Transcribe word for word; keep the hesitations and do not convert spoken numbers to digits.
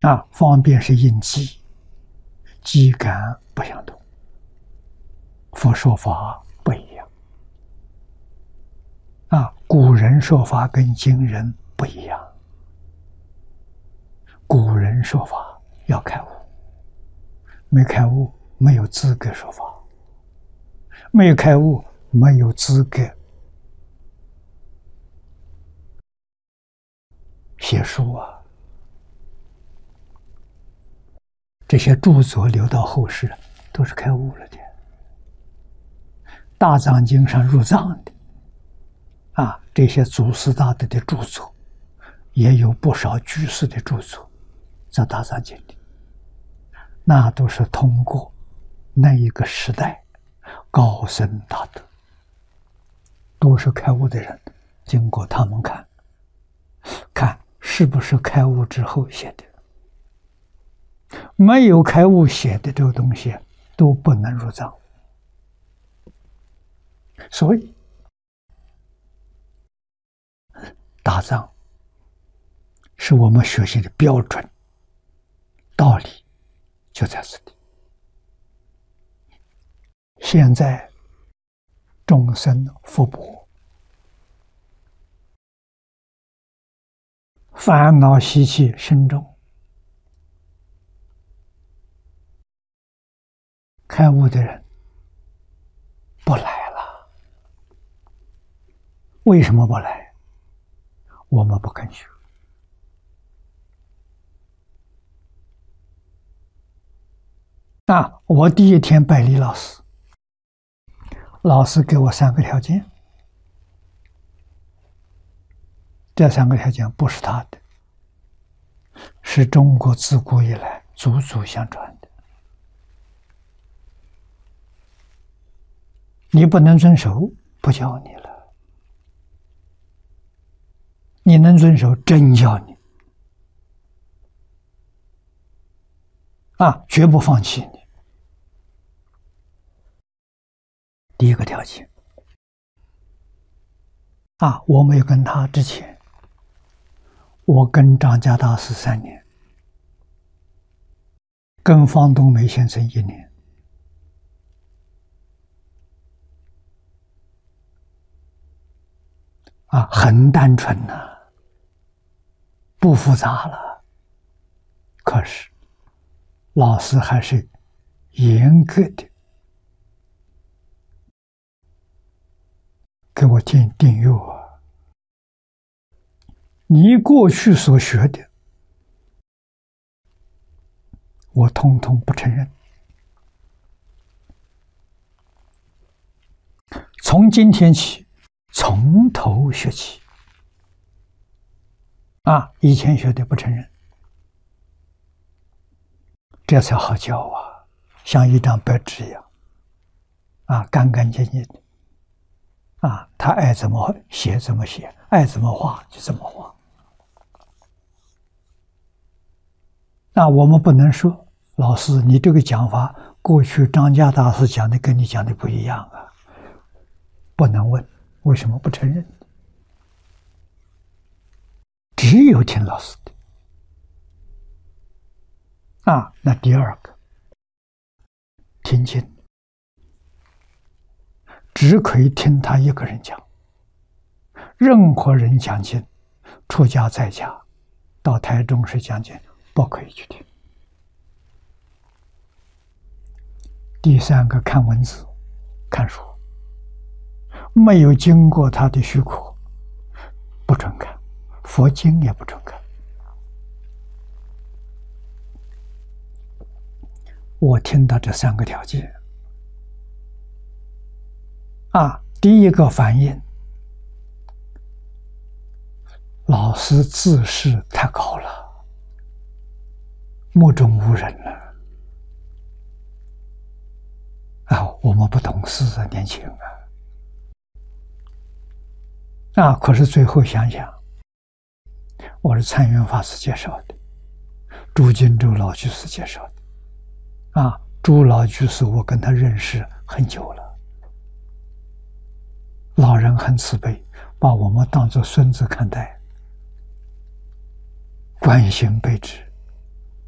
啊，方便是应机，机感不相同。佛说法不一样。啊，古人说法跟今人不一样。古人说法要开悟，没开悟没有资格说法，没有开悟没有资格写书啊。这些著作留到后世都是开悟了的。大藏经上入藏的啊，这些祖师大德的著作，也有不少居士的著作在大藏经里，那都是通过那一个时代高僧大德，都是开悟的人，经过他们看，看是不是开悟之后写的。没有开悟写的这个东西都不能入藏。所以大藏是我们学习的标准，道理就在这里。现在众生福薄，烦恼习气深重，开悟的人不来了。为什么不来？我们不肯学。啊，我第一天拜李老师，老师给我三个条件，这三个条件不是他的，是中国自古以来祖祖相传的。你不能遵守，不教你了。你能遵守，真教你啊，绝不放弃你。第一个条件啊，我没有跟他之前，我跟张家大师三年，跟方东梅先生一年。啊，很单纯呐、啊，不复杂了。可是老师还是严格的给我定定约啊，你过去所学的，我通通不承认。从今天起，从头学起。啊，以前学的不承认，这才好教啊，像一张白纸一样，啊，干干净净的。啊，他爱怎么写怎么写，爱怎么画就怎么画。那我们不能说，老师，你这个讲法，过去张家大师讲的跟你讲的不一样啊。不能问，为什么不承认？只有听老师的。啊，那第二个，听经。只可以听他一个人讲，任何人讲经，出家在家，到台中市讲经，不可以去听。第三个，看文字，看书，没有经过他的许可，不准看，佛经也不准看。我听到这三个条件。啊，第一个反应，老师自视太高了，目中无人了。啊，我们不懂事啊，年轻啊。啊，可是最后想想，我是参圆法师介绍的，朱金洲老居士介绍的。啊，朱老居士我跟他认识很久了。老人很慈悲，把我们当作孙子看待，关心备至。